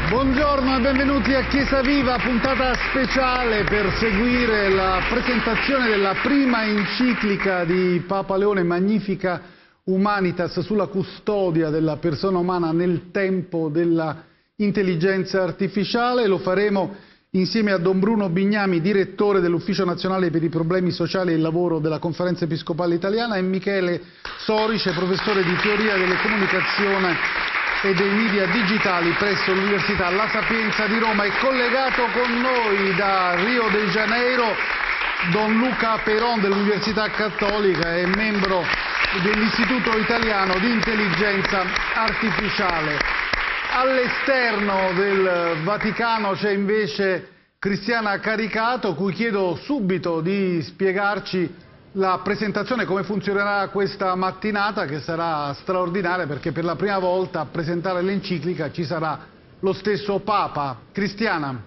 Buongiorno e benvenuti a Chiesa Viva, puntata speciale per seguire la presentazione della prima enciclica di Papa Leone, Magnificat Humanitas, sulla custodia della persona umana nel tempo della intelligenza artificiale. Lo faremo insieme a Don Bruno Bignami, direttore dell'Ufficio Nazionale per i Problemi Sociali e il Lavoro della Conferenza Episcopale Italiana, e Michele Sorice, professore di Teoria delle Comunicazioni e dei Media Digitali presso l'Università La Sapienza di Roma. È collegato con noi da Rio de Janeiro Don Luca Peron dell'Università Cattolica e membro dell'Istituto Italiano di Intelligenza Artificiale. All'esterno del Vaticano c'è invece Cristiana Caricato, cui chiedo subito di spiegarci la presentazione, come funzionerà questa mattinata, che sarà straordinaria perché per la prima volta a presentare l'enciclica ci sarà lo stesso Papa. Cristiana.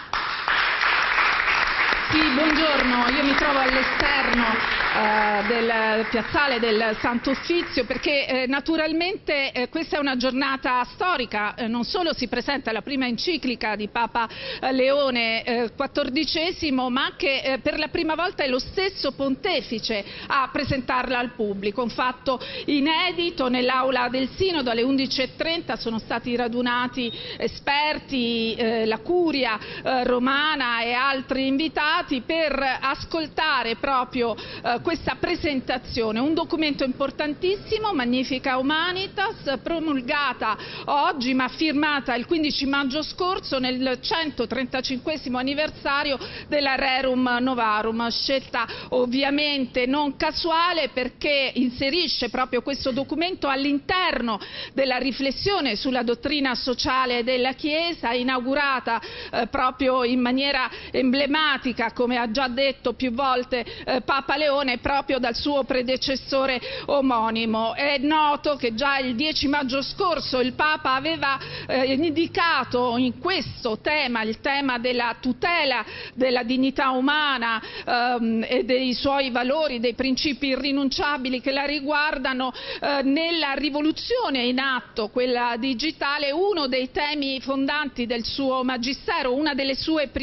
Sì, buongiorno, io mi trovo all'esterno del piazzale del Santo Uffizio perché naturalmente questa è una giornata storica. Non solo si presenta la prima enciclica di Papa Leone XIV, ma anche per la prima volta è lo stesso pontefice a presentarla al pubblico, un fatto inedito. Nell'aula del Sinodo alle 11:30 sono stati radunati esperti, la Curia romana e altri invitati per ascoltare proprio questa presentazione, un documento importantissimo, Magnificat Humanitas, promulgata oggi ma firmata il 15 maggio scorso nel 135° anniversario della Rerum Novarum, scelta ovviamente non casuale perché inserisce proprio questo documento all'interno della riflessione sulla dottrina sociale della Chiesa, inaugurata proprio in maniera emblematica, come ha già detto più volte Papa Leone, proprio dal suo predecessore omonimo. È noto che già il 10 maggio scorso il Papa aveva indicato in questo tema, il tema della tutela della dignità umana e dei suoi valori, dei principi irrinunciabili che la riguardano, nella rivoluzione in atto, quella digitale, uno dei temi fondanti del suo magistero, una delle sue